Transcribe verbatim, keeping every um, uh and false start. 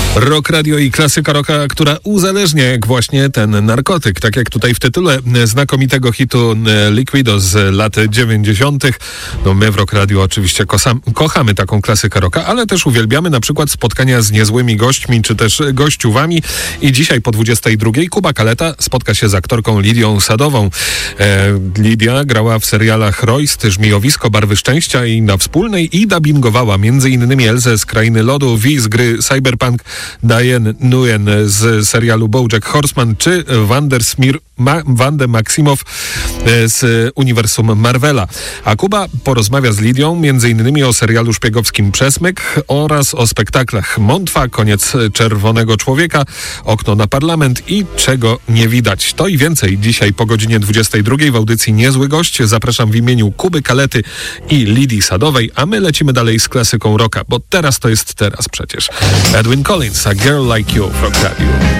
Rock Radio i klasyka rocka, która uzależnia jak właśnie ten narkotyk. Tak jak tutaj w tytule znakomitego hitu Liquido z lat dziewięćdziesiątych. No my w Rock Radio oczywiście kosam, kochamy taką klasykę rocka, ale też uwielbiamy na przykład spotkania z niezłymi gośćmi, czy też gościuwami. I dzisiaj po dwudziestej drugiej Kuba Kaleta spotka się z aktorką Lidią Sadową. E, Lidia grała w serialach Royst, Żmijowisko, Barwy Szczęścia i Na Wspólnej i dubbingowała między innymi Elzę z Krainy Lodu, Vi z gry Cyberpunk, Diane Nguyen z serialu BoJack Horseman, czy Wandersmir Ma- Wandę Maksimow z uniwersum Marvela. A Kuba porozmawia z Lidią między innymi o serialu szpiegowskim Przesmyk oraz o spektaklach Montwa, Koniec Czerwonego Człowieka, Okno na Parlament i Czego nie widać. To i więcej dzisiaj po godzinie dwudziestej drugiej w audycji Niezły Gość. Zapraszam w imieniu Kuby Kalety i Lidii Sadowej, a my lecimy dalej z klasyką rocka, bo teraz to jest teraz przecież. Edwyn Collins, A Girl Like You w Rock Radio.